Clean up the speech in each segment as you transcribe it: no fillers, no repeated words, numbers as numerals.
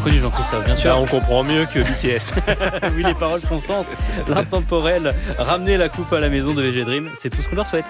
reconnu Jean-Christophe, bien sûr. Là, on comprend mieux que BTS. Oui, les paroles font sens. L'intemporel, ramener la coupe à la maison de VG Dream, c'est tout ce qu'on leur souhaite.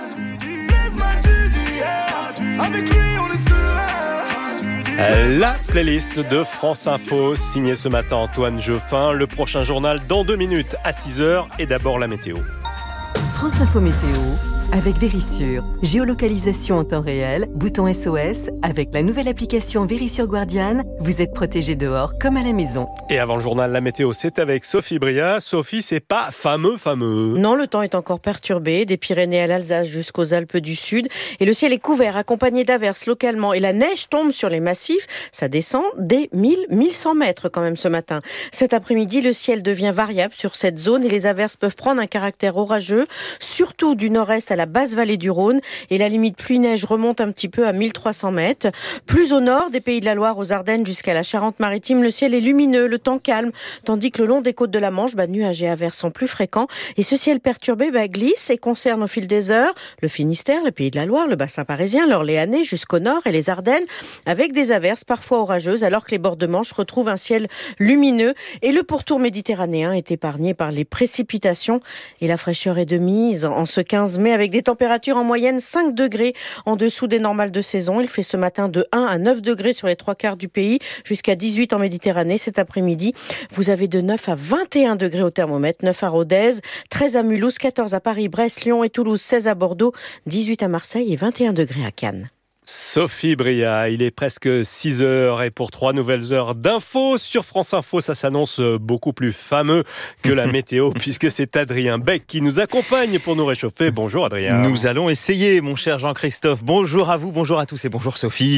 La playlist de France Info, signée ce matin Antoine Geoffin. Le prochain journal dans 2 minutes à 6h. Et d'abord la météo. France Info Météo avec Vérissure. Géolocalisation en temps réel, bouton SOS. Avec la nouvelle application Vérissure Guardian, vous êtes protégé dehors comme à la maison. Et avant le journal, la météo, c'est avec Sophie Bria. Sophie, c'est pas fameux. Non, le temps est encore perturbé, des Pyrénées à l'Alsace jusqu'aux Alpes du Sud. Et le ciel est couvert, accompagné d'averses localement. Et la neige tombe sur les massifs. Ça descend des 1000-1100 mètres quand même ce matin. Cet après-midi, le ciel devient variable sur cette zone et les averses peuvent prendre un caractère orageux, surtout du nord-est à la basse vallée du Rhône. Et la limite pluie-neige remonte un petit peu à 1300 mètres. Plus au nord, des Pays de la Loire aux Ardennes jusqu'à la Charente-Maritime, le ciel est lumineux, le temps calme, tandis que le long des côtes de la Manche, nuages et averses sont plus fréquents. Et ce ciel perturbé glisse et concerne au fil des heures le Finistère, le Pays de la Loire, le bassin parisien, l'Orléanais jusqu'au nord et les Ardennes, avec des averses parfois orageuses, alors que les bords de Manche retrouvent un ciel lumineux. Et le pourtour méditerranéen est épargné par les précipitations. Et la fraîcheur est de mise en ce 15 mai, avec des températures en moyenne 5 degrés en dessous des normales de saison. Il fait ce matin de 1 à 9 degrés sur les 3/4 du pays, jusqu'à 18 en Méditerranée. Cet après-midi, vous avez de 9 à 21 degrés au thermomètre, 9 à Rodez, 13 à Mulhouse, 14 à Paris, Brest, Lyon et Toulouse, 16 à Bordeaux, 18 à Marseille et 21 degrés à Cannes. Sophie Bria, il est presque 6h et pour 3 nouvelles heures d'infos sur France Info, ça s'annonce beaucoup plus fameux que la météo puisque c'est Adrien Beck qui nous accompagne pour nous réchauffer. Bonjour Adrien. Nous allons essayer, mon cher Jean-Christophe. Bonjour à vous, bonjour à tous et bonjour Sophie.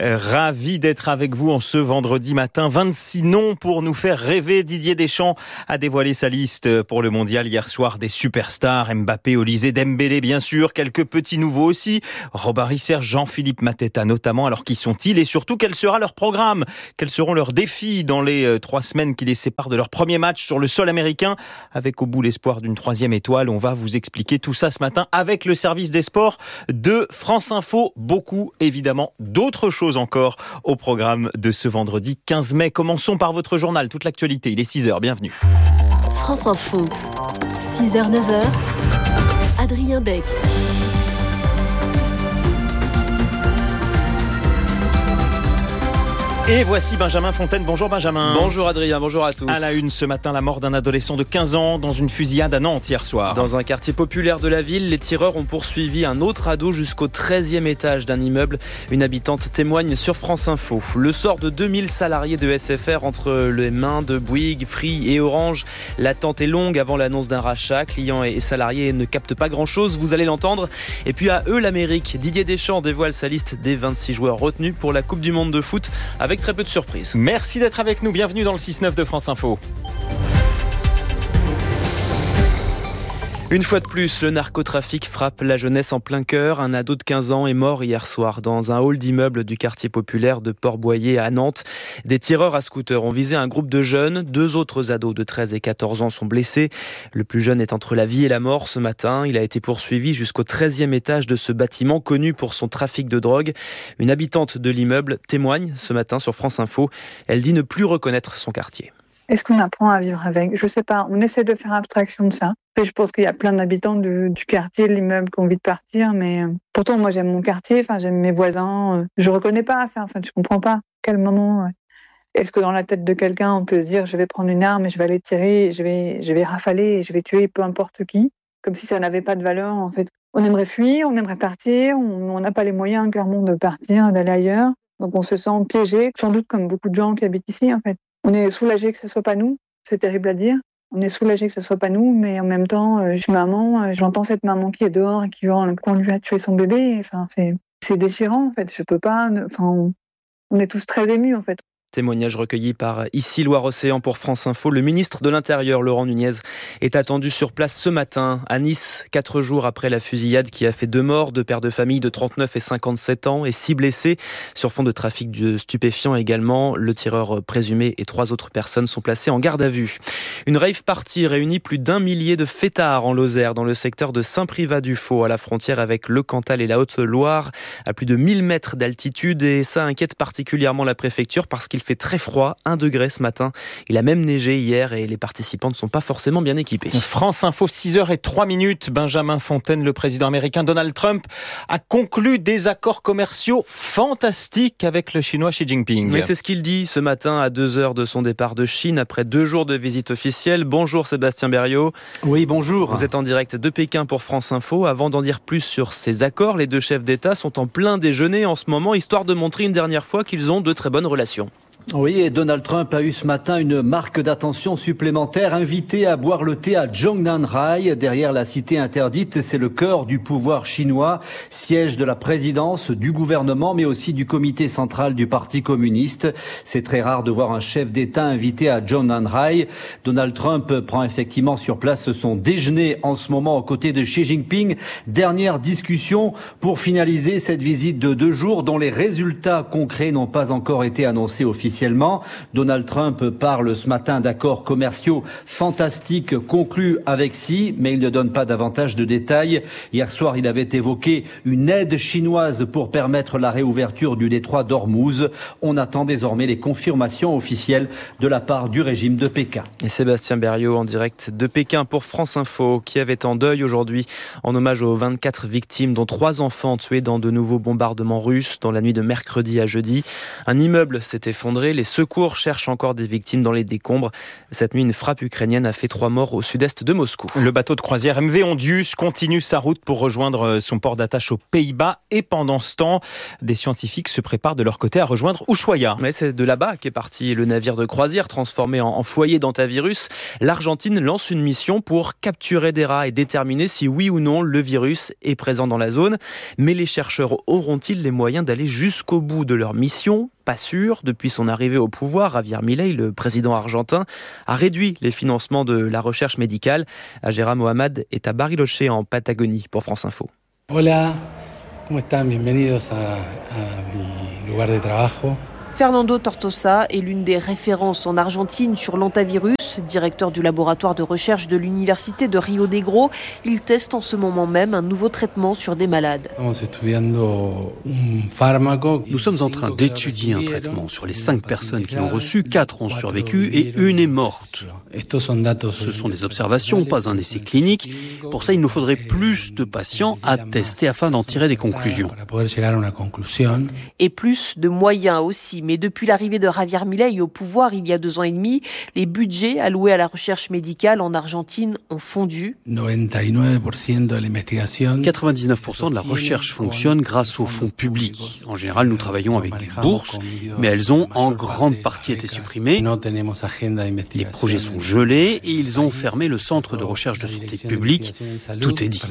Ravi d'être avec vous en ce vendredi matin. 26 noms pour nous faire rêver. Didier Deschamps a dévoilé sa liste pour le mondial hier soir des superstars. Mbappé, Olysée, Dembélé bien sûr, quelques petits nouveaux aussi. Robert Risser, Jean-Philippe Mateta notamment. Alors qui sont-ils et surtout quel sera leur programme? Quels seront leurs défis dans les 3 semaines qui les séparent de leur premier match sur le sol américain, avec au bout l'espoir d'une 3e étoile? On va vous expliquer tout ça ce matin avec le service des sports de France Info. Beaucoup évidemment d'autres choses encore au programme de ce vendredi 15 mai. Commençons par votre journal, toute l'actualité. Il est 6h, bienvenue. France Info, 6h-9h, Adrien Beck. Et voici Benjamin Fontaine. Bonjour Benjamin. Bonjour Adrien, bonjour à tous. À la une ce matin, la mort d'un adolescent de 15 ans dans une fusillade à Nantes hier soir. Dans un quartier populaire de la ville, les tireurs ont poursuivi un autre ado jusqu'au 13e étage d'un immeuble. Une habitante témoigne sur France Info. Le sort de 2000 salariés de SFR entre les mains de Bouygues, Free et Orange. L'attente est longue avant l'annonce d'un rachat. Clients et salariés ne captent pas grand-chose, vous allez l'entendre. Et puis à eux l'Amérique. Didier Deschamps dévoile sa liste des 26 joueurs retenus pour la Coupe du Monde de foot, avec très peu de surprises. Merci d'être avec nous, bienvenue dans le 6-9 de France Info. Une fois de plus, le narcotrafic frappe la jeunesse en plein cœur. Un ado de 15 ans est mort hier soir dans un hall d'immeuble du quartier populaire de Port-Boyer à Nantes. Des tireurs à scooter ont visé un groupe de jeunes. 2 autres ados de 13 et 14 ans sont blessés. Le plus jeune est entre la vie et la mort ce matin. Il a été poursuivi jusqu'au 13e étage de ce bâtiment connu pour son trafic de drogue. Une habitante de l'immeuble témoigne ce matin sur France Info. Elle dit ne plus reconnaître son quartier. Est-ce qu'on apprend à vivre avec? Je sais pas, on essaie de faire abstraction de ça. Et je pense qu'il y a plein d'habitants du quartier, de l'immeuble qui ont envie de partir, mais pourtant moi j'aime mon quartier, j'aime mes voisins, je reconnais pas ça, je comprends pas. Quel moment est-ce que dans la tête de quelqu'un on peut se dire je vais prendre une arme et je vais aller tirer, je vais rafaler et je vais tuer peu importe qui, comme si ça n'avait pas de valeur en fait. On aimerait fuir, on aimerait partir, on n'a pas les moyens clairement de partir, d'aller ailleurs, donc on se sent piégé, sans doute comme beaucoup de gens qui habitent ici en fait. On est soulagé que ce soit pas nous, c'est terrible à dire. On est soulagé que ce soit pas nous, mais en même temps, je suis maman, j'entends cette maman qui est dehors et qui hurle qu'on lui a tué son bébé. C'est déchirant en fait. Je peux pas. On est tous très émus en fait. Témoignage recueilli par Ici Loire-Océan pour France Info. Le ministre de l'Intérieur, Laurent Nunez, est attendu sur place ce matin à Nice, 4 jours après la fusillade qui a fait 2 morts, 2 pères de famille de 39 et 57 ans et 6 blessés. Sur fond de trafic de stupéfiants également, le tireur présumé et 3 autres personnes sont placées en garde à vue. Une rave party réunit plus d'1 millier de fêtards en Lozère, dans le secteur de Saint-Privat-du-Faux, à la frontière avec le Cantal et la Haute-Loire, à plus de 1000 mètres d'altitude. Et ça inquiète particulièrement la préfecture parce qu'il fait très froid, 1 degré ce matin. Il a même neigé hier et les participants ne sont pas forcément bien équipés. France Info, 6h03. Benjamin Fontaine, le président américain Donald Trump, a conclu des accords commerciaux fantastiques avec le chinois Xi Jinping. Mais c'est ce qu'il dit ce matin à 2h de son départ de Chine après 2 jours de visite officielle. Bonjour Sébastien Berriot. Oui, bonjour. Vous êtes en direct de Pékin pour France Info. Avant d'en dire plus sur ces accords, les deux chefs d'État sont en plein déjeuner en ce moment, histoire de montrer une dernière fois qu'ils ont de très bonnes relations. Oui, et Donald Trump a eu ce matin une marque d'attention supplémentaire, invité à boire le thé à Zhongnanhai. Derrière la cité interdite, c'est le cœur du pouvoir chinois, siège de la présidence, du gouvernement, mais aussi du comité central du Parti communiste. C'est très rare de voir un chef d'État invité à Zhongnanhai. Donald Trump prend effectivement sur place son déjeuner en ce moment aux côtés de Xi Jinping. Dernière discussion pour finaliser cette visite de 2 jours dont les résultats concrets n'ont pas encore été annoncés officiellement. Donald Trump parle ce matin d'accords commerciaux fantastiques conclus avec Xi, mais il ne donne pas davantage de détails. Hier soir, il avait évoqué une aide chinoise pour permettre la réouverture du détroit d'Ormuz. On attend désormais les confirmations officielles de la part du régime de Pékin. Et Sébastien Berriot en direct de Pékin pour France Info. Kiev est en deuil aujourd'hui en hommage aux 24 victimes, dont 3 enfants tués dans de nouveaux bombardements russes dans la nuit de mercredi à jeudi. Un immeuble s'est effondré. Les secours cherchent encore des victimes dans les décombres. Cette nuit, une frappe ukrainienne a fait 3 morts au sud-est de Moscou. Le bateau de croisière MV Ondius continue sa route pour rejoindre son port d'attache aux Pays-Bas. Et pendant ce temps, des scientifiques se préparent de leur côté à rejoindre Ushuaia. Mais c'est de là-bas qu'est parti le navire de croisière transformé en foyer d'antivirus. L'Argentine lance une mission pour capturer des rats et déterminer si oui ou non le virus est présent dans la zone. Mais les chercheurs auront-ils les moyens d'aller jusqu'au bout de leur mission ? Pas sûr. Depuis son arrivée au pouvoir, Javier Milei, le président argentin, a réduit les financements de la recherche médicale. Ajera Mohamed est à Bariloche en Patagonie pour France Info. Hola, ¿cómo están? Bienvenidos a mi lugar de trabajo. Fernando Tortosa est l'une des références en Argentine sur l'antivirus, directeur du laboratoire de recherche de l'université de Rio Negro. Il teste en ce moment même un nouveau traitement sur des malades. Nous sommes en train d'étudier un traitement. Sur les 5 personnes qui l'ont reçu, 4 ont survécu et 1 est morte. Ce sont des observations, pas un essai clinique. Pour ça, il nous faudrait plus de patients à tester afin d'en tirer des conclusions. Et plus de moyens aussi. Mais depuis l'arrivée de Javier Milei au pouvoir il y a 2 ans et demi, les budgets alloués à la recherche médicale en Argentine ont fondu. 99% de la recherche fonctionne grâce aux fonds publics. En général, nous travaillons avec des bourses, mais elles ont en grande partie été supprimées. Les projets sont gelés et ils ont fermé le centre de recherche de santé publique. Tout est dit.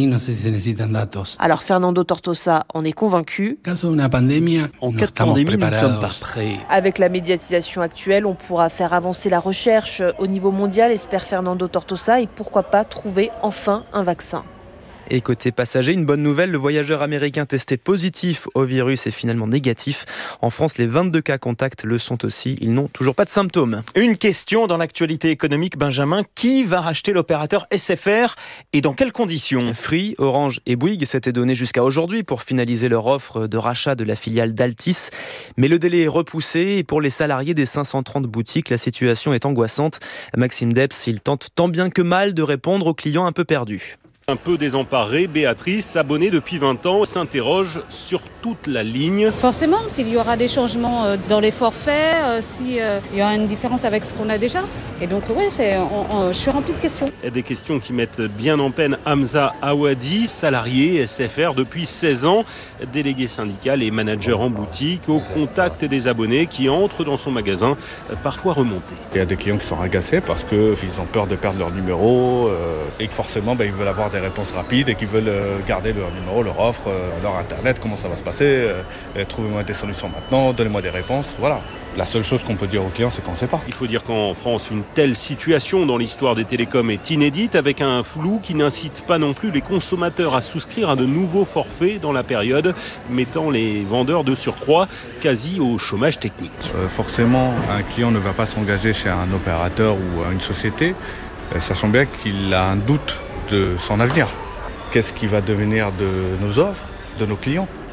Alors Fernando Tortosa en est convaincu. En cas de pandémie, nous ne sommes pas prêts. Avec la médiatisation actuelle, on pourra faire avancer la recherche au niveau mondial, espère Fernando Tortosa, et pourquoi pas trouver enfin un vaccin. Et côté passager, une bonne nouvelle, le voyageur américain testé positif au virus est finalement négatif. En France, les 22 cas contacts le sont aussi. Ils n'ont toujours pas de symptômes. Une question dans l'actualité économique, Benjamin. Qui va racheter l'opérateur SFR et dans quelles conditions ? Free, Orange et Bouygues s'étaient donnés jusqu'à aujourd'hui pour finaliser leur offre de rachat de la filiale d'Altis. Mais le délai est repoussé et pour les salariés des 530 boutiques, la situation est angoissante. Maxime Debs, il tente tant bien que mal de répondre aux clients un peu perdus. Un peu désemparée, Béatrice, abonnée depuis 20 ans, s'interroge sur toute la ligne. Forcément, s'il y aura des changements dans les forfaits, s'il y aura une différence avec ce qu'on a déjà. Et donc, oui, je suis remplie de questions. Et des questions qui mettent bien en peine Hamza Awadi, salarié SFR depuis 16 ans, délégué syndical et manager en boutique, au contact des abonnés qui entrent dans son magasin, parfois remontés. Il y a des clients qui sont agacés parce qu'ils ont peur de perdre leur numéro et que forcément, ils veulent avoir des réponses rapides et qui veulent garder leur numéro, leur offre, leur internet, comment ça va se passer, trouvez-moi des solutions maintenant, donnez-moi des réponses, voilà. La seule chose qu'on peut dire aux clients, c'est qu'on ne sait pas. Il faut dire qu'en France, une telle situation dans l'histoire des télécoms est inédite, avec un flou qui n'incite pas non plus les consommateurs à souscrire à de nouveaux forfaits dans la période, mettant les vendeurs de surcroît quasi au chômage technique. Forcément, un client ne va pas s'engager chez un opérateur ou une société, sachant bien qu'il a un doute de son avenir. Qu'est-ce qui va devenir de nos offres, de nos clients ?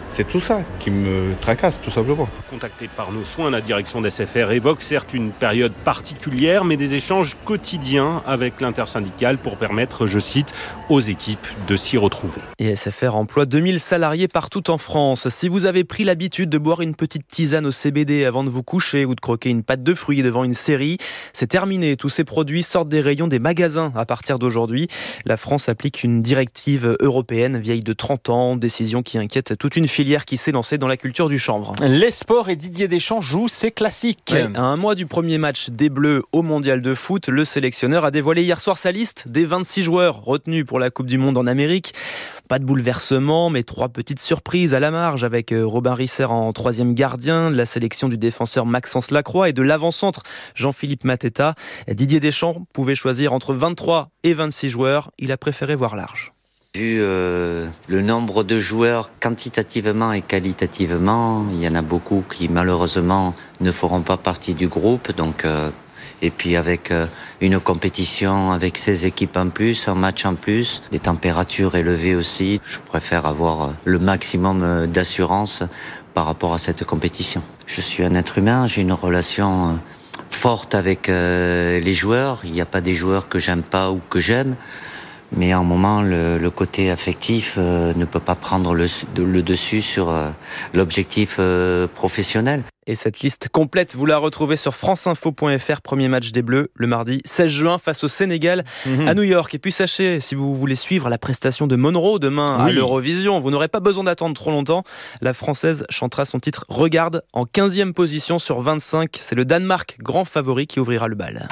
C'est tout ça qui me tracasse, tout simplement. Contacté par nos soins, la direction d'SFR évoque certes une période particulière, mais des échanges quotidiens avec l'intersyndicale pour permettre, je cite, aux équipes de s'y retrouver. Et SFR emploie 2000 salariés partout en France. Si vous avez pris l'habitude de boire une petite tisane au CBD avant de vous coucher ou de croquer une pâte de fruits devant une série, c'est terminé. Tous ces produits sortent des rayons des magasins à partir d'aujourd'hui. La France applique une directive européenne vieille de 30 ans, décision qui inquiète toute une filière qui s'est lancée dans la culture du chanvre. Les sports et Didier Deschamps jouent ses classiques. Ouais, à un mois du premier match des Bleus au Mondial de foot, le sélectionneur a dévoilé hier soir sa liste des 26 joueurs retenus pour la Coupe du Monde en Amérique. Pas de bouleversement, mais 3 petites surprises à la marge avec Robin Risser en 3e gardien, la sélection du défenseur Maxence Lacroix et de l'avant-centre Jean-Philippe Mateta. Didier Deschamps pouvait choisir entre 23 et 26 joueurs. Il a préféré voir large. Vu le nombre de joueurs quantitativement et qualitativement, il y en a beaucoup qui malheureusement ne feront pas partie du groupe. Donc, et puis avec une compétition avec 16 équipes en plus, un match en plus, des températures élevées aussi, je préfère avoir le maximum d'assurance par rapport à cette compétition. Je suis un être humain, j'ai une relation forte avec les joueurs. Il n'y a pas des joueurs que j'aime pas ou que j'aime. Mais à un moment, le côté affectif ne peut pas prendre le dessus sur l'objectif professionnel. Et cette liste complète, vous la retrouvez sur franceinfo.fr. Premier match des Bleus le mardi 16 juin face au Sénégal à New York. Et puis sachez, si vous voulez suivre la prestation de Monroe demain à l'Eurovision, vous n'aurez pas besoin d'attendre trop longtemps. La Française chantera son titre Regarde en 15e position sur 25. C'est le Danemark, grand favori, qui ouvrira le bal.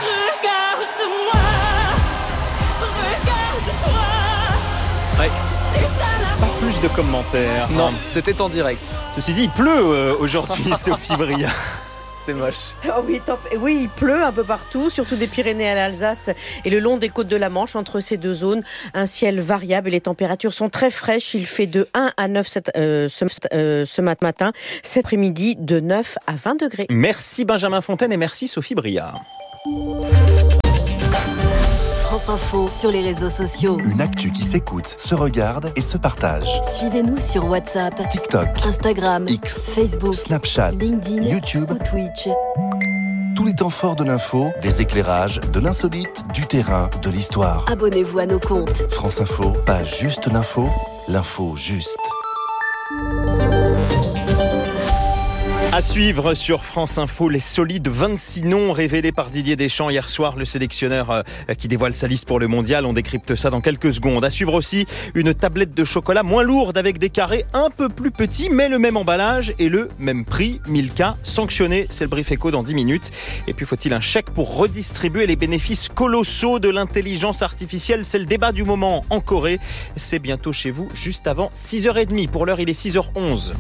Ouais. Pas plus de commentaires. Non, c'était en direct. Ceci dit, il pleut aujourd'hui, Sophie Bria. C'est moche. Oh oui, top. Oui, il pleut un peu partout, surtout des Pyrénées à l'Alsace et le long des côtes de la Manche. Entre ces deux zones, un ciel variable et les températures sont très fraîches. Il fait de 1 à 9 ce matin. Cet après-midi, de 9 à 20 degrés. Merci Benjamin Fontaine et merci Sophie Bria. France Info sur les réseaux sociaux. Une actu qui s'écoute, se regarde et se partage. Suivez-nous sur WhatsApp, TikTok, Instagram, X, Facebook, Snapchat, LinkedIn, YouTube ou Twitch. Tous les temps forts de l'info, des éclairages, de l'insolite, du terrain, de l'histoire. Abonnez-vous à nos comptes. France Info, pas juste l'info juste. À suivre sur France Info, les solides 26 noms révélés par Didier Deschamps hier soir, le sélectionneur qui dévoile sa liste pour le mondial. On décrypte ça dans quelques secondes. À suivre aussi une tablette de chocolat moins lourde avec des carrés un peu plus petits, mais le même emballage et le même prix. Milka sanctionné, c'est le brief éco dans 10 minutes. Et puis faut-il un chèque pour redistribuer les bénéfices colossaux de l'intelligence artificielle? C'est le débat du moment en Corée. C'est bientôt chez vous, juste avant 6h30. Pour l'heure, il est 6h11.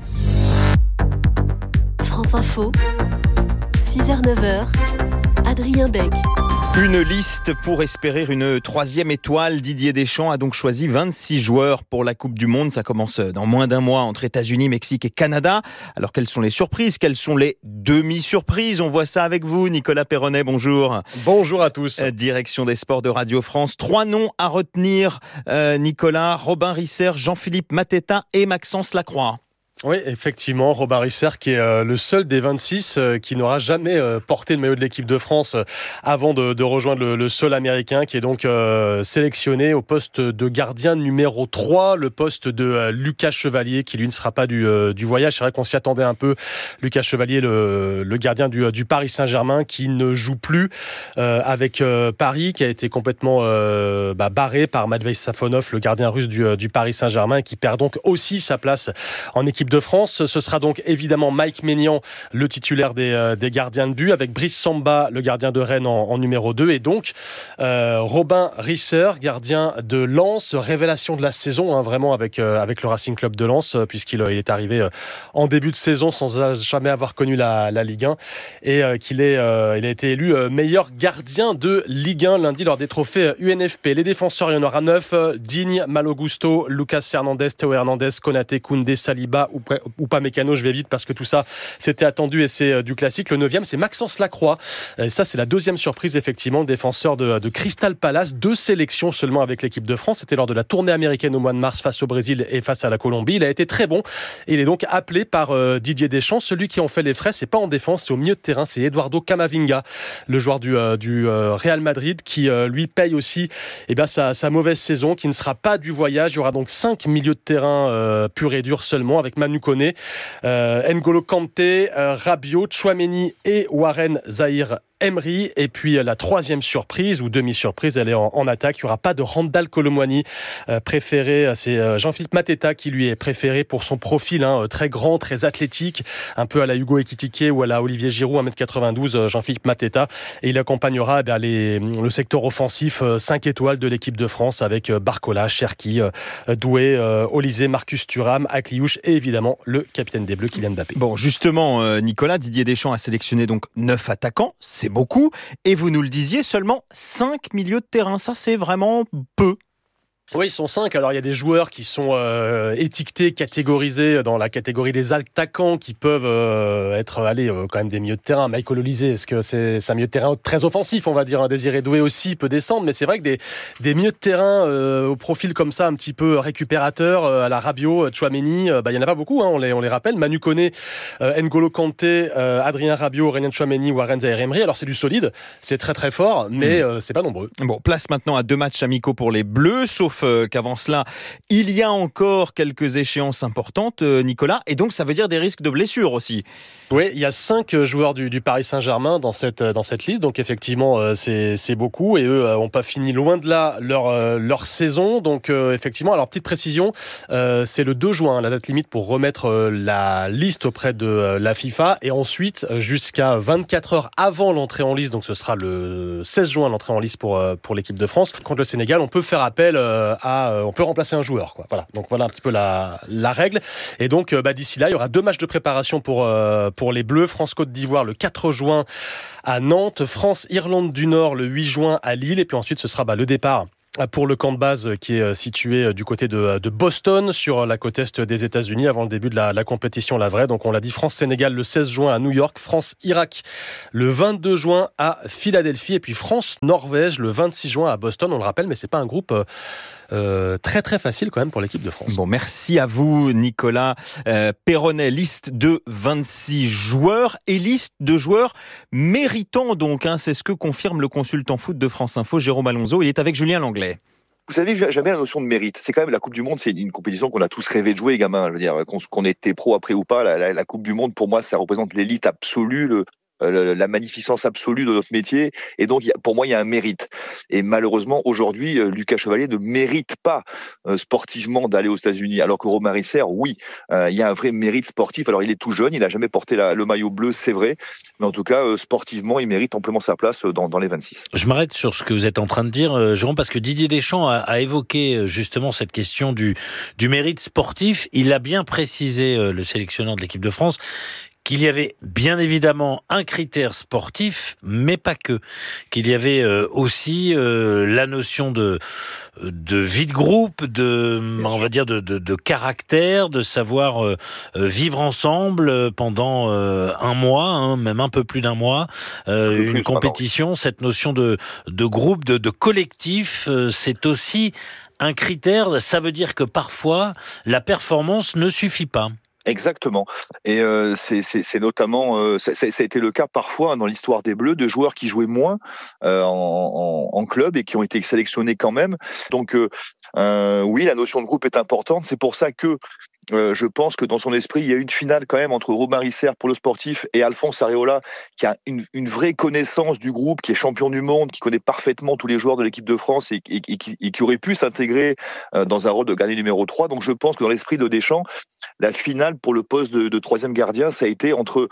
France Info, 6h-9h, Adrien Beck. Une liste pour espérer une 3e étoile. Didier Deschamps a donc choisi 26 joueurs pour la Coupe du Monde. Ça commence dans moins d'un mois entre États-Unis, Mexique et Canada. Alors quelles sont les surprises? Quelles sont les demi-surprises? On voit ça avec vous, Nicolas Perronnet, bonjour. Bonjour à tous. Direction des sports de Radio France. 3 noms à retenir, Nicolas: Robin Risser, Jean-Philippe Mateta et Maxence Lacroix. Oui, effectivement, Robin Risser qui est le seul des 26 qui n'aura jamais porté le maillot de l'équipe de France avant de rejoindre le sol américain, qui est donc sélectionné au poste de gardien numéro 3, le poste de Lucas Chevalier qui lui ne sera pas du voyage. C'est vrai qu'on s'y attendait un peu. Lucas Chevalier, le gardien du Paris Saint-Germain, qui ne joue plus avec Paris, qui a été complètement barré par Matvei Safonov, le gardien russe du Paris Saint-Germain, et qui perd donc aussi sa place en équipe de France. Ce sera donc évidemment Mike Maignan, le titulaire des gardiens de but, avec Brice Samba, le gardien de Rennes en numéro 2, et donc Robin Risser, gardien de Lens, révélation de la saison, vraiment avec le Racing Club de Lens, puisqu'il est arrivé en début de saison sans jamais avoir connu la Ligue 1, et il a été élu meilleur gardien de Ligue 1 lundi lors des trophées UNFP. Les défenseurs, il y en aura 9: Digne, Malo Gusto, Lucas Hernandez, Théo Hernandez, Konaté, Koundé, Saliba Upamecano, je vais vite parce que tout ça, c'était attendu et c'est du classique. Le 9e, c'est Maxence Lacroix. Et ça, c'est la deuxième surprise, effectivement, le défenseur de Crystal Palace. 2 sélections seulement avec l'équipe de France. C'était lors de la tournée américaine au mois de mars face au Brésil et face à la Colombie. Il a été très bon. Et il est donc appelé par Didier Deschamps. Celui qui en fait les frais, c'est pas en défense, c'est au milieu de terrain. C'est Eduardo Camavinga, le joueur du Real Madrid, qui lui paye aussi sa mauvaise saison, qui ne sera pas du voyage. Il y aura donc 5 milieux de terrain pur et dur seulement, avec Manu Koné, N'Golo Kanté, Rabiot, Tchouaméni et Warren Zaïre-Emery. Et puis la troisième surprise ou demi-surprise, elle est en attaque. Il n'y aura pas de Randal Kolo Muani préféré. C'est Jean-Philippe Mateta qui lui est préféré pour son profil très grand, très athlétique, un peu à la Hugo Ekitike ou à la Olivier Giroud, 1m92, Jean-Philippe Mateta. Et il accompagnera le secteur offensif 5 étoiles de l'équipe de France avec Barcola, Cherki, Doué, Olysée, Marcus Thuram, Akliouche et évidemment le capitaine des Bleus, Kylian Mbappé. Bon, justement, Nicolas, Didier Deschamps a sélectionné donc 9 attaquants, c'est beaucoup. Et vous nous le disiez, seulement 5 milieux de terrain. Ça, c'est vraiment peu. Oui, ils sont 5. Alors, il y a des joueurs qui sont étiquetés, catégorisés dans la catégorie des attaquants qui peuvent être quand même des milieux de terrain. Michael Olysée, est-ce que c'est un milieu de terrain très offensif, on va dire. Désiré Doué aussi peut descendre, mais c'est vrai que des milieux de terrain au profil comme ça, un petit peu récupérateur, à la Rabiot, Tchouaméni, il y en a pas beaucoup, on les rappelle. Manu Koné, N'Golo Kanté, Adrien Rabiot, Aurélien Tchouaméni, Warren Zaïre-Emery. Alors, c'est du solide, c'est très très fort, mais c'est pas nombreux. Bon, place maintenant à 2 matchs amicaux pour les Bleus, sauf qu'avant cela, il y a encore quelques échéances importantes, Nicolas, et donc ça veut dire des risques de blessures aussi. Oui, il y a 5 joueurs du Paris Saint-Germain dans cette liste, donc effectivement c'est beaucoup, et eux n'ont pas fini loin de là leur saison, donc effectivement, alors petite précision, c'est le 2 juin, la date limite pour remettre la liste auprès de la FIFA, et ensuite jusqu'à 24 heures avant l'entrée en liste, donc ce sera le 16 juin l'entrée en liste pour l'équipe de France. Contre le Sénégal, on peut faire appel on peut remplacer un joueur, quoi. Voilà. Donc voilà un petit peu la règle. Et donc d'ici là, il y aura 2 matchs de préparation pour les Bleus. France-Côte d'Ivoire le 4 juin à Nantes, France-Irlande du Nord le 8 juin à Lille. Et puis ensuite, ce sera le départ pour le camp de base qui est situé du côté de Boston, sur la côte est des États-Unis, avant le début de la compétition, la vraie. Donc on l'a dit, France-Sénégal le 16 juin à New York, France-Irak le 22 juin à Philadelphie, et puis France-Norvège le 26 juin à Boston. On le rappelle, mais c'est pas un groupe très très facile quand même pour l'équipe de France. Bon, merci à vous Nicolas Perronnet. Liste de 26 joueurs et liste de joueurs méritants donc, c'est ce que confirme le consultant foot de France Info, Jérôme Alonso. Il est avec Julien Langlais. Vous savez, jamais la notion de mérite. C'est quand même la Coupe du Monde, c'est une compétition qu'on a tous rêvé de jouer, gamins. Je veux dire, qu'on était pro après ou pas, la Coupe du Monde, pour moi, ça représente l'élite absolue, la magnificence absolue de notre métier, et donc pour moi il y a un mérite, et malheureusement aujourd'hui Lucas Chevalier ne mérite pas sportivement d'aller aux États-Unis, alors que Romary Serre, oui, il y a un vrai mérite sportif. Alors il est tout jeune, il a jamais porté le maillot bleu, c'est vrai, mais en tout cas sportivement il mérite amplement sa place dans les 26. Je m'arrête sur ce que vous êtes en train de dire, Jérôme, parce que Didier Deschamps a évoqué justement cette question du mérite sportif. Il a bien précisé, le sélectionneur de l'équipe de France, qu'il y avait bien évidemment un critère sportif, mais pas que. Qu'il y avait aussi la notion de vie de groupe, on va dire de caractère, de savoir vivre ensemble pendant un mois, même un peu plus d'un mois, une compétition. Cette notion de groupe, de collectif, c'est aussi un critère. Ça veut dire que parfois la performance ne suffit pas. Exactement. Et c'est notamment, ça a été le cas parfois dans l'histoire des Bleus, de joueurs qui jouaient moins en club et qui ont été sélectionnés quand même. Donc oui, la notion de groupe est importante. C'est pour ça que je pense que dans son esprit, il y a une finale quand même entre Romary Serre pour le sportif et Alphonse Areola, qui a une vraie connaissance du groupe, qui est champion du monde, qui connaît parfaitement tous les joueurs de l'équipe de France et qui aurait pu s'intégrer dans un rôle de gardien numéro 3. Donc je pense que dans l'esprit de Deschamps, la finale pour le poste de troisième gardien, ça a été entre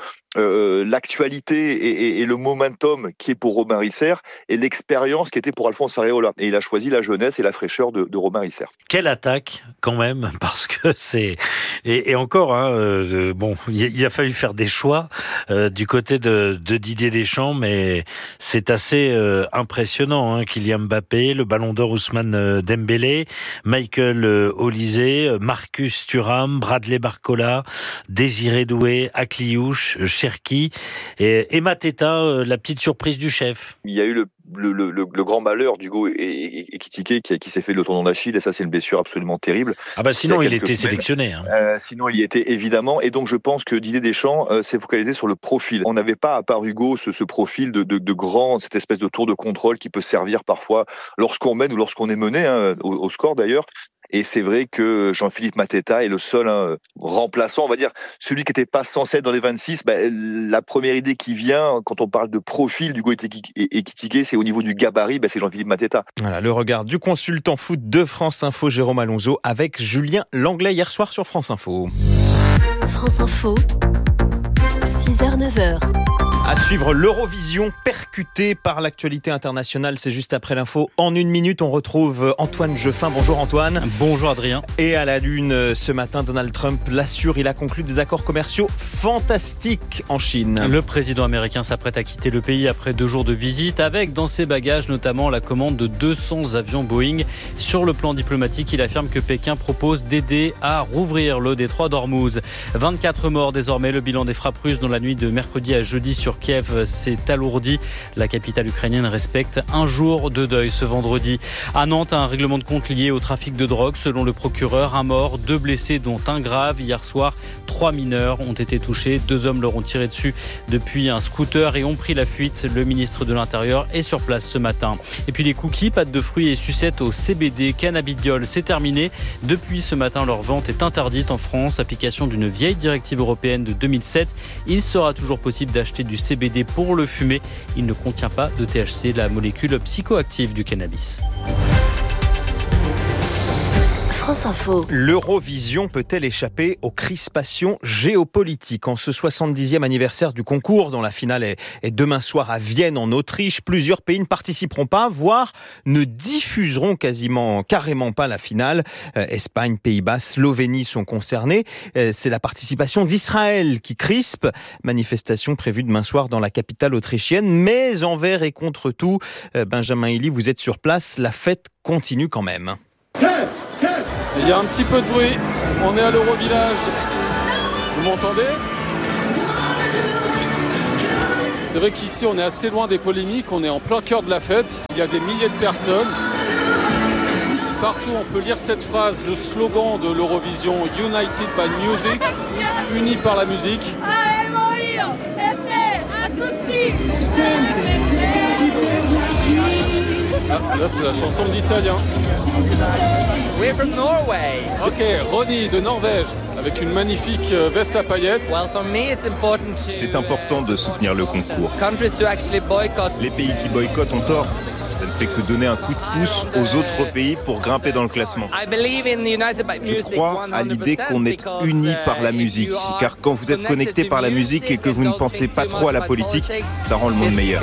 l'actualité et le momentum qui est pour Romary Serre et l'expérience qui était pour Alphonse Areola. Et il a choisi la jeunesse et la fraîcheur de Romary Serre. Quelle attaque quand même, parce que c'est Et encore, bon, il a fallu faire des choix du côté de Didier Deschamps, mais c'est assez impressionnant. Kylian Mbappé, le Ballon d'Or Ousmane Dembélé, Michael Olise, Marcus Thuram, Bradley Barcola, Désiré Doué, Akliouche, Cherki et Mateta, la petite surprise du chef. Il y a eu le grand malheur d'Hugo Ekitike qui s'est fait le tendon d'Achille, et ça c'est une blessure absolument terrible. Sinon il était sélectionné. Sinon il y était évidemment, et donc je pense que Didier Deschamps s'est focalisé sur le profil. On n'avait pas, à part Hugo, ce profil de grand, cette espèce de tour de contrôle qui peut servir parfois lorsqu'on mène ou lorsqu'on est mené, au score d'ailleurs. Et c'est vrai que Jean-Philippe Mateta est le seul remplaçant, on va dire, celui qui n'était pas censé être dans les 26. La première idée qui vient quand on parle de profil d'Hugo Ekitike, c'est au niveau du gabarit, c'est Jean-Philippe Mateta. Voilà, le regard du consultant foot de France Info, Jérôme Alonso, avec Julien Langlais hier soir sur France Info. France Info, 6h-9h. À suivre l'Eurovision percuté par l'actualité internationale, c'est juste après l'info. En 1 minute, on retrouve Antoine Jeffin. Bonjour Antoine. Bonjour Adrien. Et à la une ce matin, Donald Trump l'assure, il a conclu des accords commerciaux fantastiques en Chine. Le président américain s'apprête à quitter le pays après 2 jours de visite, avec dans ses bagages notamment la commande de 200 avions Boeing. Sur le plan diplomatique, il affirme que Pékin propose d'aider à rouvrir le détroit d'Ormuz. 24 morts désormais, le bilan des frappes russes dans la nuit de mercredi à jeudi sur Kiev s'est alourdi. La capitale ukrainienne respecte 1 jour de deuil ce vendredi. À Nantes, un règlement de compte lié au trafic de drogue. Selon le procureur, 1 mort, 2 blessés dont 1 grave. Hier soir, 3 mineurs ont été touchés. 2 hommes leur ont tiré dessus depuis un scooter et ont pris la fuite. Le ministre de l'Intérieur est sur place ce matin. Et puis les cookies, pâtes de fruits et sucettes au CBD, cannabidiol, c'est terminé. Depuis ce matin, leur vente est interdite en France. Application d'une vieille directive européenne de 2007. Il sera toujours possible d'acheter du CBD pour le fumer. Il ne contient pas de THC, la molécule psychoactive du cannabis. France Info. L'Eurovision peut-elle échapper aux crispations géopolitiques? En ce 70e anniversaire du concours, dont la finale est demain soir à Vienne, en Autriche, plusieurs pays ne participeront pas, voire ne diffuseront carrément pas la finale. Espagne, Pays-Bas, Slovénie sont concernés. C'est la participation d'Israël qui crispe. Manifestation prévue demain soir dans la capitale autrichienne. Mais envers et contre tout, Benjamin Elie, vous êtes sur place. La fête continue quand même. Il y a un petit peu de bruit, on est à l'Eurovillage. Vous m'entendez? C'est vrai qu'ici on est assez loin des polémiques, on est en plein cœur de la fête. Il y a des milliers de personnes. Partout on peut lire cette phrase, le slogan de l'Eurovision, United by Music, unis par la musique. Ah, là c'est la chanson de l'Italien. We're from Norway. Ok, Ronnie de Norvège, avec une magnifique veste à paillettes. Well, for me, it's important to... C'est important de soutenir le concours. Countries to actually boycott. Les pays qui boycottent ont tort. Ça ne fait que donner un coup de pouce aux autres pays pour grimper dans le classement. Je crois à l'idée qu'on est unis par la musique, car quand vous êtes connectés par la musique et que vous ne pensez pas trop à la politique, ça rend le monde meilleur.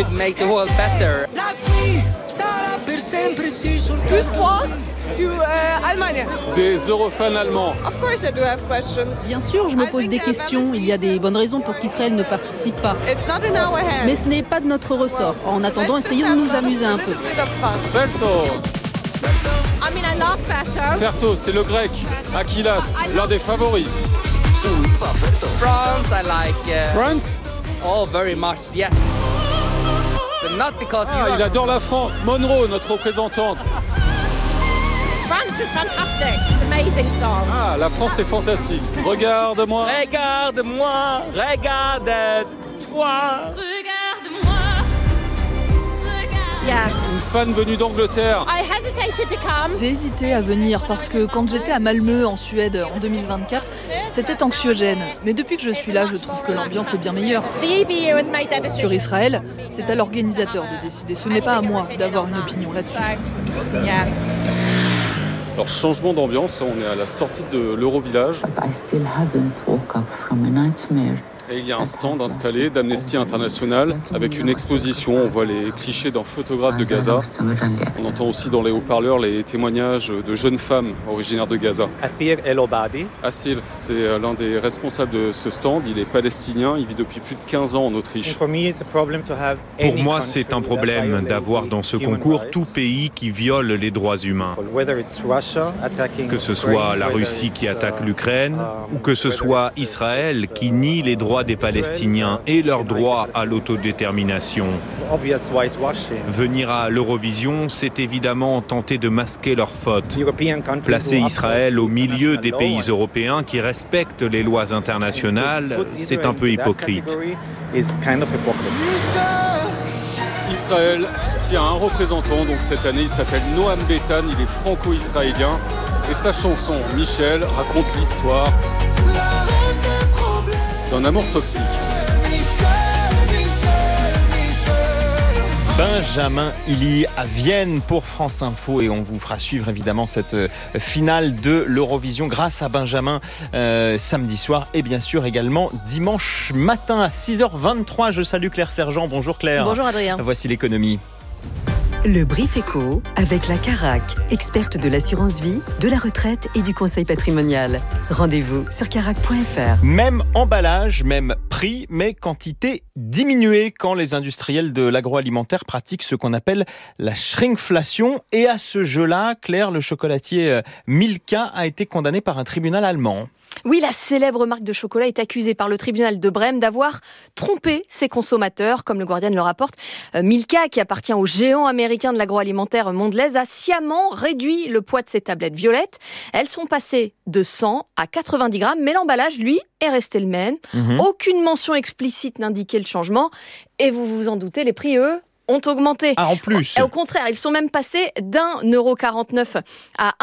Tous 3 to Allemagne. Des eurofans allemands. Of course I do have questions. Bien sûr, je me pose des questions. Il y a des bonnes raisons pour qu'Israël ne participe pas. It's not in our hands. Mais ce n'est pas de notre ressort. En attendant, essayons de nous amuser un peu. Ferto. I mean, I love Ferto. Ferto, c'est le grec. Achillas, l'un des favoris. France, I like. France? Oh, very much, yes. Not because il adore la France. Monroe, notre représentante. France is fantastic. It's an amazing song. Ah, la France est fantastique. Regarde-moi. Regarde-moi. Regarde-toi. Regarde-moi. Yeah. Une fan venue d'Angleterre. I hesitated to come. J'ai hésité à venir parce que quand j'étais à Malmö en Suède en 2024, c'était anxiogène. Mais depuis que je suis là, je trouve que l'ambiance est bien meilleure. Sur Israël, c'est à l'organisateur de décider. Ce n'est pas à moi d'avoir une opinion là-dessus. Yeah. Alors, changement d'ambiance, on est à la sortie de l'Eurovillage. Et il y a un stand installé d'Amnesty International avec une exposition. On voit les clichés d'un photographe de Gaza. On entend aussi dans les haut-parleurs les témoignages de jeunes femmes originaires de Gaza. Athir El-Obadi. Asil, c'est l'un des responsables de ce stand. Il est palestinien, il vit depuis plus de 15 ans en Autriche. Pour moi, c'est un problème d'avoir dans ce concours tout pays qui viole les droits humains. Que ce soit la Russie qui attaque l'Ukraine ou que ce soit Israël qui nie les droits des Palestiniens et leur droit à l'autodétermination. Venir à l'Eurovision, c'est évidemment tenter de masquer leurs fautes. Placer Israël au milieu des pays européens qui respectent les lois internationales, c'est un peu hypocrite. Israël qui a un représentant, donc cette année il s'appelle Noam Betan, il est franco-israélien et sa chanson Michel raconte l'histoire d'un amour toxique. Benjamin Hilly à Vienne pour France Info et on vous fera suivre évidemment cette finale de l'Eurovision grâce à Benjamin samedi soir et bien sûr également dimanche matin à 6h23. Je salue Claire Sergent. Bonjour Claire. Bonjour Adrien. Voici l'économie. Le Brief Éco avec la Carac, experte de l'assurance vie, de la retraite et du conseil patrimonial. Rendez-vous sur carac.fr. Même emballage, même prix, mais quantité diminuée quand les industriels de l'agroalimentaire pratiquent ce qu'on appelle la shrinkflation. Et à ce jeu-là, Claire, le chocolatier Milka a été condamné par un tribunal allemand. Oui, la célèbre marque de chocolat est accusée par le tribunal de Brême d'avoir trompé ses consommateurs, comme le Guardian le rapporte. Milka, qui appartient au géant américain de l'agroalimentaire Mondelez, a sciemment réduit le poids de ses tablettes violettes. Elles sont passées de 100 à 90 grammes, mais l'emballage, lui, est resté le même. Aucune mention explicite n'indiquait le changement. Et vous vous en doutez, les prix, eux, ont augmenté. Ah, en plus. Au contraire, ils sont même passés d'1,49 € à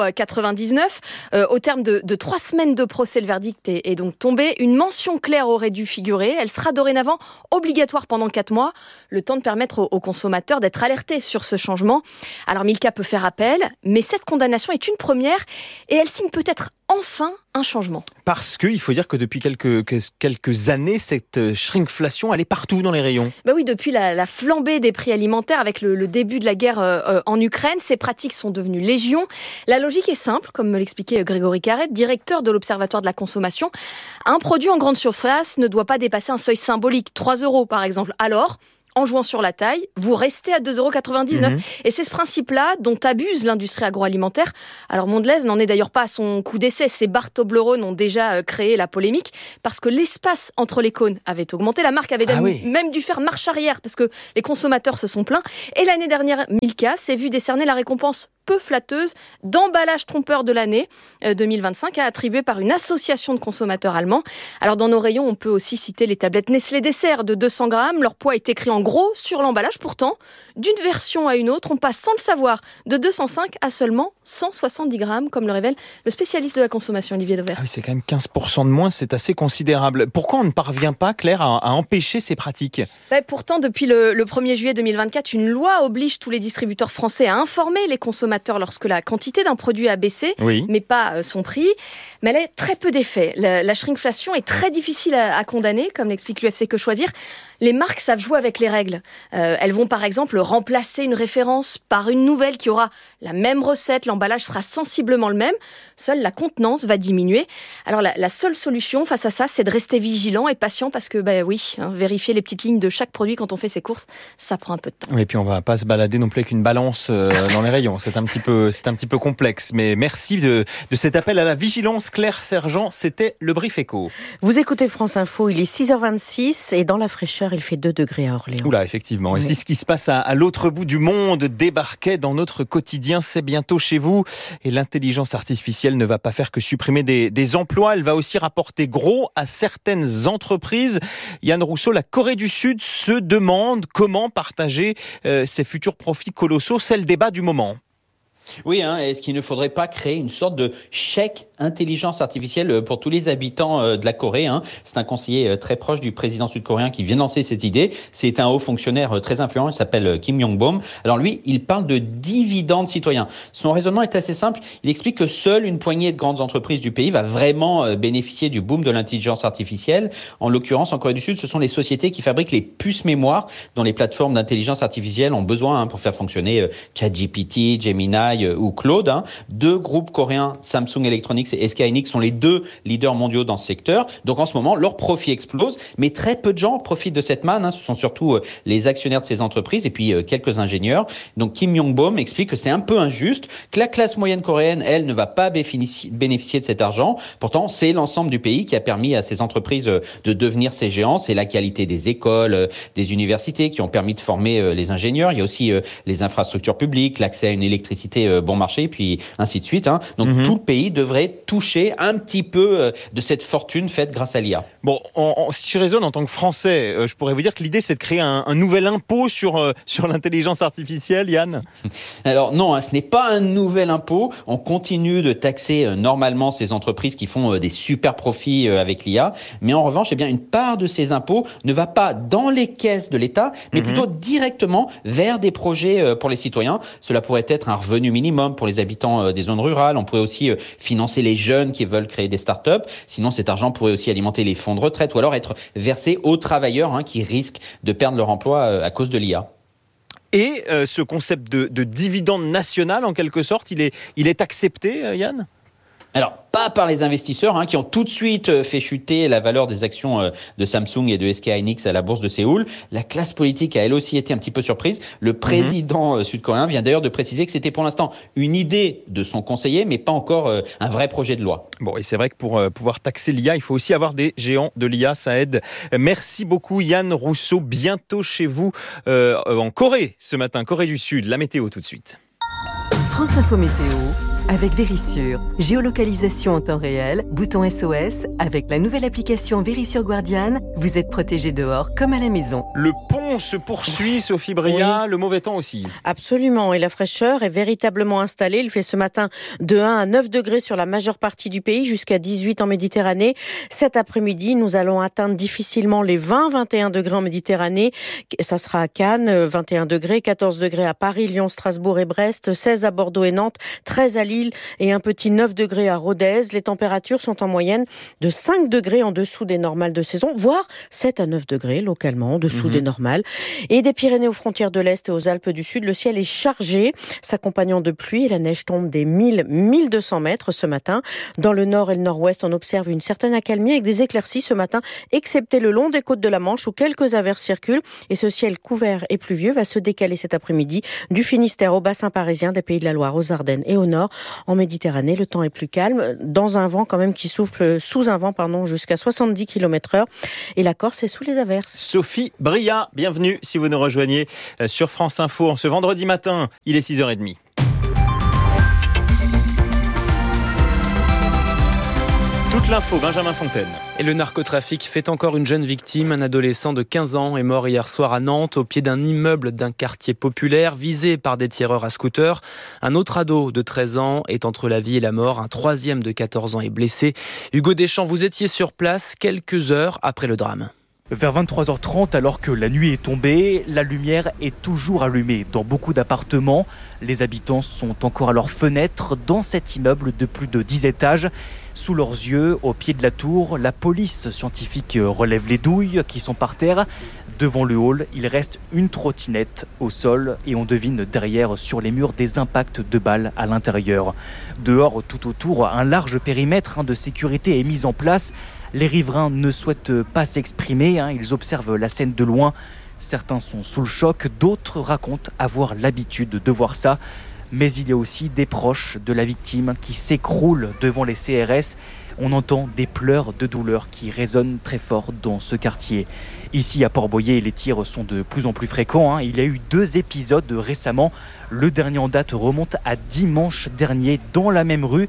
1,99 €. Au terme de 3 semaines de procès, le verdict est donc tombé. Une mention claire aurait dû figurer. Elle sera dorénavant obligatoire pendant 4 mois, le temps de permettre aux consommateurs d'être alertés sur ce changement. Alors Milka peut faire appel, mais cette condamnation est une première et elle signe peut-être enfin un changement. Parce qu'il faut dire que depuis quelques années, cette shrinkflation, elle est partout dans les rayons. Bah oui, depuis la flambée des prix alimentaires avec le début de la guerre en Ukraine, ces pratiques sont devenues légion. La logique est simple, comme me l'expliquait Grégory Carrette, directeur de l'Observatoire de la consommation. Un produit en grande surface ne doit pas dépasser un seuil symbolique, 3 € par exemple. Alors, en jouant sur la taille, vous restez à 2,99 €. Et c'est ce principe-là dont abuse l'industrie agroalimentaire. Alors Mondelez n'en est d'ailleurs pas à son coup d'essai. Ces barres Toblerone ont déjà créé la polémique parce que l'espace entre les cônes avait augmenté. La marque avait même dû faire marche arrière parce que les consommateurs se sont plaints. Et l'année dernière, Milka s'est vu décerner la récompense peu flatteuse d'emballage trompeur de l'année 2025, attribuée par une association de consommateurs allemands. Alors dans nos rayons, on peut aussi citer les tablettes Nestlé Dessert de 200 grammes. Leur poids est écrit en gros sur l'emballage. Pourtant, d'une version à une autre, on passe sans le savoir de 205 à seulement 170 grammes, comme le révèle le spécialiste de la consommation, Olivier Dauvers. Ah oui, c'est quand même 15% de moins, c'est assez considérable. Pourquoi on ne parvient pas, Claire, à empêcher ces pratiques ? Pourtant, depuis le 1er juillet 2024, une loi oblige tous les distributeurs français à informer les consommateurs lorsque la quantité d'un produit a baissé, mais pas son prix. Mais elle a très peu d'effet. La shrinkflation est très difficile à condamner, comme l'explique l'UFC Que Choisir. Les marques savent jouer avec les règles. Elles vont par exemple remplacer une référence par une nouvelle qui aura la même recette, l'emballage sera sensiblement le même, seule la contenance va diminuer. Alors la seule solution face à ça, c'est de rester vigilant et patient parce que vérifier les petites lignes de chaque produit quand on fait ses courses, ça prend un peu de temps. Et puis on va pas se balader non plus avec une balance dans les rayons, c'est un petit peu complexe. Mais merci de cet appel à la vigilance, Claire Sergent, c'était le Brief Éco. Vous écoutez France Info, il est 6h26 et dans la fraîcheur, il fait 2 degrés à Orléans. Oula, effectivement. Et si ce qui se passe à l'autre bout du monde débarquait dans notre quotidien, c'est bientôt chez vous. Et l'intelligence artificielle ne va pas faire que supprimer des emplois, elle va aussi rapporter gros à certaines entreprises. Yann Rousseau, la Corée du Sud se demande comment partager ses futurs profits colossaux. C'est le débat du moment. Oui, est-ce qu'il ne faudrait pas créer une sorte de chèque intelligence artificielle pour tous les habitants de la Corée. C'est un conseiller très proche du président sud-coréen qui vient de lancer cette idée. C'est un haut fonctionnaire très influent, il s'appelle Kim Yong-bom. Alors lui, il parle de dividendes citoyens. Son raisonnement est assez simple. Il explique que seule une poignée de grandes entreprises du pays va vraiment bénéficier du boom de l'intelligence artificielle. En l'occurrence, en Corée du Sud, ce sont les sociétés qui fabriquent les puces mémoire dont les plateformes d'intelligence artificielle ont besoin pour faire fonctionner ChatGPT, Gemini ou Claude. Deux groupes coréens, Samsung Electronics et SK hynix, sont les deux leaders mondiaux dans ce secteur. Donc en ce moment, leurs profits explosent, mais très peu de gens profitent de cette manne. Ce sont surtout les actionnaires de ces entreprises et puis quelques ingénieurs. Donc Kim Yong-bom explique que c'est un peu injuste, que la classe moyenne coréenne, elle, ne va pas bénéficier de cet argent. Pourtant, c'est l'ensemble du pays qui a permis à ces entreprises de devenir ces géants. C'est la qualité des écoles, des universités qui ont permis de former les ingénieurs. Il y a aussi les infrastructures publiques, l'accès à une électricité bon marché, puis ainsi de suite. Donc tout le pays devrait toucher un petit peu de cette fortune faite grâce à l'IA. Bon, si je raisonne en tant que Français, je pourrais vous dire que l'idée c'est de créer un nouvel impôt sur l'intelligence artificielle, Yann. Alors non, ce n'est pas un nouvel impôt. On continue de taxer normalement ces entreprises qui font des super profits avec l'IA. Mais en revanche, une part de ces impôts ne va pas dans les caisses de l'État, mais plutôt directement vers des projets pour les citoyens. Cela pourrait être un revenu minimum pour les habitants des zones rurales. On pourrait aussi financer les jeunes qui veulent créer des startups. Sinon, cet argent pourrait aussi alimenter les fonds de retraite ou alors être versé aux travailleurs qui risquent de perdre leur emploi à cause de l'IA. Et ce concept de dividende national, en quelque sorte, il est accepté, Yann ? Alors, pas par les investisseurs qui ont tout de suite fait chuter la valeur des actions de Samsung et de SK hynix à la bourse de Séoul. La classe politique a elle aussi été un petit peu surprise. Le président sud-coréen vient d'ailleurs de préciser que c'était pour l'instant une idée de son conseiller, mais pas encore un vrai projet de loi. Bon, et c'est vrai que pour pouvoir taxer l'IA, il faut aussi avoir des géants de l'IA, ça aide. Merci beaucoup Yann Rousseau. Bientôt chez vous en Corée ce matin, Corée du Sud. La météo tout de suite. France Info Météo. Avec Vérissure, géolocalisation en temps réel, bouton SOS, avec la nouvelle application Vérissure Guardian, vous êtes protégé dehors comme à la maison. Le pont se poursuit, Sophie Bria, le mauvais temps aussi. Absolument, et la fraîcheur est véritablement installée. Il fait ce matin de 1 à 9 degrés sur la majeure partie du pays, jusqu'à 18 en Méditerranée. Cet après-midi, nous allons atteindre difficilement les 20-21 degrés en Méditerranée. Ça sera à Cannes, 21 degrés, 14 degrés à Paris, Lyon, Strasbourg et Brest, 16 à Bordeaux et Nantes, 13 à Lille et un petit 9 degrés à Rodez. Les températures sont en moyenne de 5 degrés en dessous des normales de saison, voire 7 à 9 degrés localement en dessous des normales. Et des Pyrénées aux frontières de l'Est et aux Alpes du Sud, le ciel est chargé, s'accompagnant de pluie et la neige tombe des 1000-1200 mètres ce matin. Dans le nord et le nord-ouest, on observe une certaine accalmie avec des éclaircies ce matin, excepté le long des côtes de la Manche où quelques averses circulent. Et ce ciel couvert et pluvieux va se décaler cet après-midi du Finistère au bassin parisien, des Pays de la Loire aux Ardennes et au nord. En Méditerranée, le temps est plus calme, dans un vent quand même qui souffle sous un vent jusqu'à 70 km/h. Et la Corse est sous les averses. Sophie Bria, bienvenue si vous nous rejoignez sur France Info en ce vendredi matin. Il est 6h30. Toute l'info, Benjamin Fontaine. Et le narcotrafic fait encore une jeune victime. Un adolescent de 15 ans est mort hier soir à Nantes, au pied d'un immeuble d'un quartier populaire, visé par des tireurs à scooter. Un autre ado de 13 ans est entre la vie et la mort. Un troisième de 14 ans est blessé. Hugo Deschamps, vous étiez sur place quelques heures après le drame. Vers 23h30, alors que la nuit est tombée, la lumière est toujours allumée dans beaucoup d'appartements. Les habitants sont encore à leurs fenêtres dans cet immeuble de plus de 10 étages. Sous leurs yeux, au pied de la tour, la police scientifique relève les douilles qui sont par terre. Devant le hall, il reste une trottinette au sol et on devine derrière sur les murs des impacts de balles à l'intérieur. Dehors, tout autour, un large périmètre de sécurité est mis en place. Les riverains ne souhaitent pas s'exprimer, ils observent la scène de loin. Certains sont sous le choc, d'autres racontent avoir l'habitude de voir ça. Mais il y a aussi des proches de la victime qui s'écroulent devant les CRS. On entend des pleurs de douleur qui résonnent très fort dans ce quartier. Ici à Port-Boyer, les tirs sont de plus en plus fréquents. Il y a eu 2 épisodes récemment. Le dernier en date remonte à dimanche dernier dans la même rue.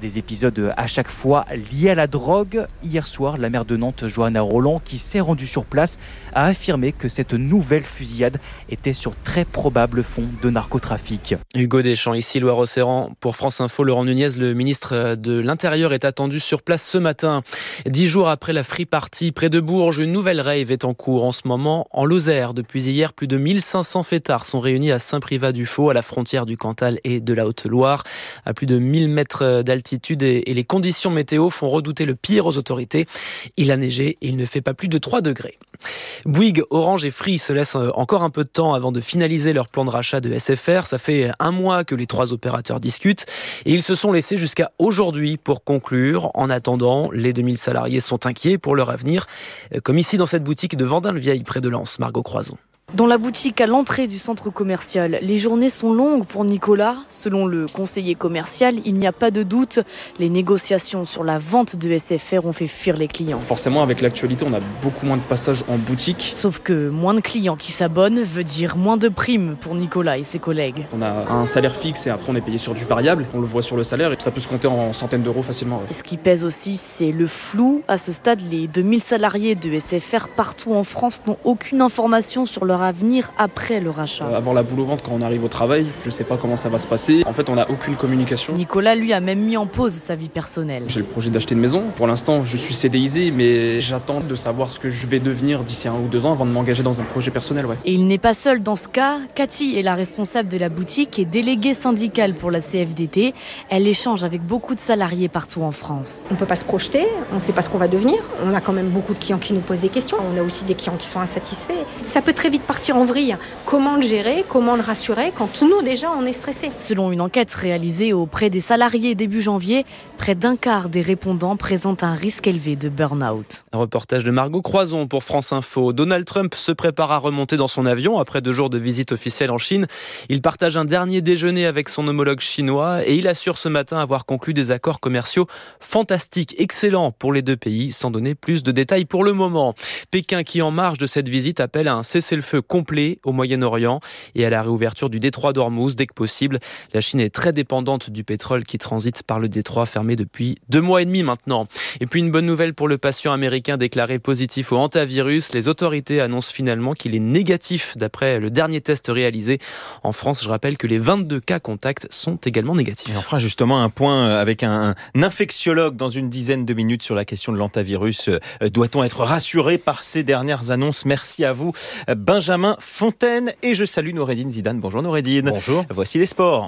Des épisodes à chaque fois liés à la drogue. Hier soir, la maire de Nantes, Johanna Roland, qui s'est rendue sur place, a affirmé que cette nouvelle fusillade était sur très probable fond de narcotrafic. Hugo Deschamps, ici Loire-Océan. Pour France Info, Laurent Nunez, le ministre de l'Intérieur, est attendu sur place ce matin. 10 jours après la Free Party, près de Bourges, une nouvelle rave est en cours en ce moment en Lozère. Depuis hier, plus de 1500 fêtards sont réunis à Saint-Privat-du-Faux, à la frontière du Cantal et de la Haute-Loire. À plus de 1000 mètres d'altitude et les conditions météo font redouter le pire aux autorités. Il a neigé et il ne fait pas plus de 3 degrés. Bouygues, Orange et Free se laissent encore un peu de temps avant de finaliser leur plan de rachat de SFR. Ça fait 1 mois que les 3 opérateurs discutent et ils se sont laissés jusqu'à aujourd'hui pour conclure. En attendant, les 2000 salariés sont inquiets pour leur avenir, comme ici dans cette boutique de Vendin-le-Vieil près de Lens. Margot Croison. Dans la boutique à l'entrée du centre commercial, les journées sont longues pour Nicolas. Selon le conseiller commercial, il n'y a pas de doute. Les négociations sur la vente de SFR ont fait fuir les clients. Forcément, avec l'actualité, on a beaucoup moins de passages en boutique. Sauf que moins de clients qui s'abonnent veut dire moins de primes pour Nicolas et ses collègues. On a un salaire fixe et après on est payé sur du variable. On le voit sur le salaire et ça peut se compter en centaines d'euros facilement. Et ce qui pèse aussi, c'est le flou. À ce stade, les 2000 salariés de SFR partout en France n'ont aucune information sur leur avenir après le rachat. Avoir la boule au ventre quand on arrive au travail, je sais pas comment ça va se passer. En fait, on n'a aucune communication. Nicolas, lui, a même mis en pause sa vie personnelle. J'ai le projet d'acheter une maison. Pour l'instant, je suis CDIsé, mais j'attends de savoir ce que je vais devenir d'ici 1 ou 2 ans avant de m'engager dans un projet personnel. Ouais. Et il n'est pas seul dans ce cas. Cathy est la responsable de la boutique et déléguée syndicale pour la CFDT. Elle échange avec beaucoup de salariés partout en France. On ne peut pas se projeter, on ne sait pas ce qu'on va devenir. On a quand même beaucoup de clients qui nous posent des questions. On a aussi des clients qui sont insatisfaits. Ça peut très vite partir en vrille. Comment le gérer, comment le rassurer quand nous déjà on est stressés. Selon une enquête réalisée auprès des salariés début janvier, près d'un quart des répondants présentent un risque élevé de burn-out. Un reportage de Margot Croison pour France Info. Donald Trump se prépare à remonter dans son avion après 2 jours de visite officielle en Chine. Il partage un dernier déjeuner avec son homologue chinois et il assure ce matin avoir conclu des accords commerciaux fantastiques, excellents pour les 2 pays, sans donner plus de détails pour le moment. Pékin qui, en marge de cette visite, appelle à un cessez-le-feu complet au Moyen-Orient et à la réouverture du détroit d'Ormuz dès que possible. La Chine est très dépendante du pétrole qui transite par le détroit fermé depuis 2 mois et demi maintenant. Et puis une bonne nouvelle pour le patient américain déclaré positif au hantavirus. Les autorités annoncent finalement qu'il est négatif d'après le dernier test réalisé. En France, je rappelle que les 22 cas contacts sont également négatifs. Et on fera justement un point avec un infectiologue dans une dizaine de minutes sur la question de l'hantavirus. Doit-on être rassuré par ces dernières annonces? Merci à vous, Benjamin Fontaine, et je salue Noureddine Zidane. Bonjour Noureddine. Bonjour. Voici les sports.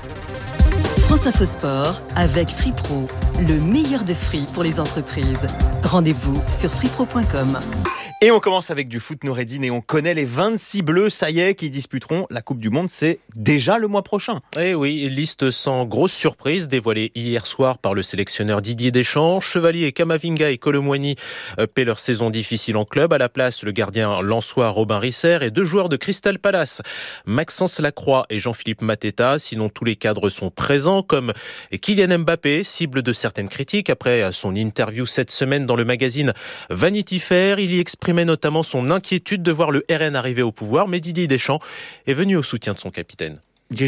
France Info Sport avec Free Pro, le meilleur de free pour les entreprises. Rendez-vous sur freepro.com. Et on commence avec du foot, Noureddine, et on connaît les 26 Bleus, ça y est, qui disputeront la Coupe du Monde. C'est déjà le mois prochain. Eh oui, liste sans grosse surprise dévoilée hier soir par le sélectionneur Didier Deschamps. Chevalier, Kamavinga et Colomboigny paient leur saison difficile en club. À la place, le gardien lensois Robin Risser et 2 joueurs de Crystal Palace, Maxence Lacroix et Jean-Philippe Mateta. Sinon, tous les cadres sont présents, comme Kylian Mbappé, cible de certaines critiques après son interview cette semaine dans le magazine Vanity Fair. Il y exprime notamment son inquiétude de voir le RN arriver au pouvoir, mais Didier Deschamps est venu au soutien de son capitaine.